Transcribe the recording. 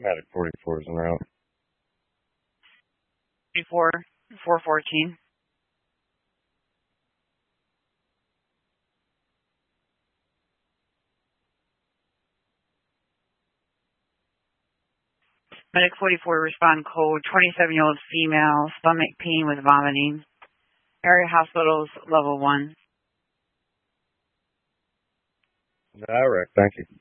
Medic 44 is en route. 44, 414. Medic 44, respond code 27-year-old female, stomach pain with vomiting. Area hospitals, level 1. Direct, thank you.